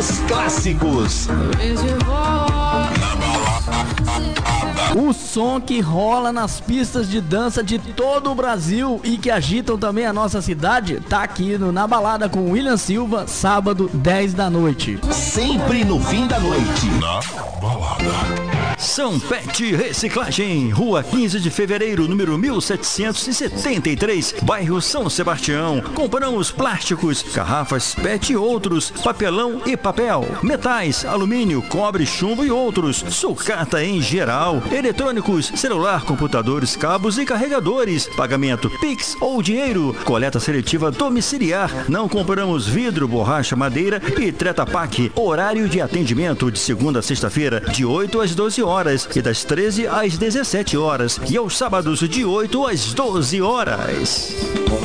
dos clássicos. O som que rola nas pistas de dança de todo o Brasil e que agitam também a nossa cidade, tá aqui no Na Balada com William Silva, sábado, 10 da noite. Sempre no fim da noite. Na Balada. São Pet Reciclagem, Rua 15 de Fevereiro, número 1773, bairro São Sebastião. Compramos plásticos, garrafas, PET e outros, papelão e papel, metais, alumínio, cobre, chumbo e outros, sucata em geral, eletrônicos, celular, computadores, cabos e carregadores, pagamento Pix ou dinheiro, coleta seletiva domiciliar. Não compramos vidro, borracha, madeira e Treta Pak. Horário de atendimento de segunda a sexta-feira, de 8 às 12 horas e das 13 às 17 horas e aos sábados de 8 às 12 horas.